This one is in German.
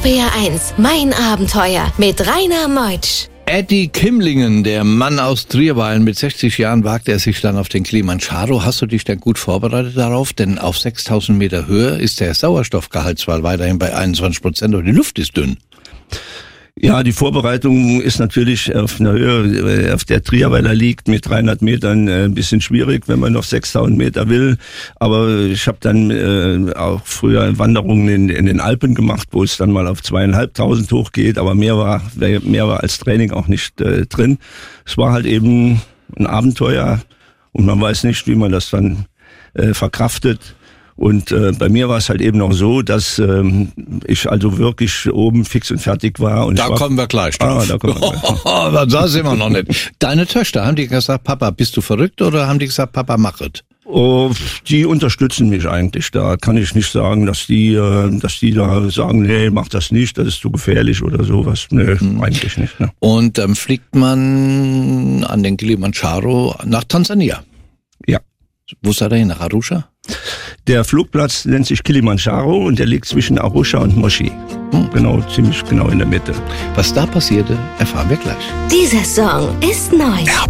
RPR 1, mein Abenteuer mit Rainer Meutsch. Eddie Kimlingen, der Mann aus Trierweilen, mit 60 Jahren wagt er sich dann auf den Kilimanjaro. Hast du dich denn gut vorbereitet darauf? Denn auf 6000 Meter Höhe ist der Sauerstoffgehalt zwar weiterhin bei 21%, aber die Luft ist dünn. Ja, die Vorbereitung ist natürlich auf einer Höhe, auf der Trierweiler liegt, mit 300 Metern ein bisschen schwierig, wenn man auf 6000 Meter will. Aber ich habe dann auch früher Wanderungen in den Alpen gemacht, wo es dann mal auf 2500 hochgeht. Aber mehr war als Training auch nicht drin. Es war halt eben ein Abenteuer und man weiß nicht, wie man das dann verkraftet. Und bei mir war es halt eben noch so, dass ich also wirklich oben fix und fertig war. Und kommen wir gleich drauf. Da kommen wir gleich drauf. Da sind wir noch nicht. Deine Töchter, haben die gesagt, Papa, bist du verrückt, oder haben die gesagt, Papa, mach es? Oh, die unterstützen mich eigentlich. Da kann ich nicht sagen, dass die da sagen, nee, mach das nicht, das ist zu gefährlich oder sowas. Nee, eigentlich nicht. Ne? Und fliegt man an den Kilimanjaro nach Tansania? Ja. Wo seid ihr hin? Nach Arusha? Der Flugplatz nennt sich Kilimanjaro und der liegt zwischen Arusha und Moshi. Genau, ziemlich genau in der Mitte. Was da passierte, erfahren wir gleich. Dieser Song ist neu.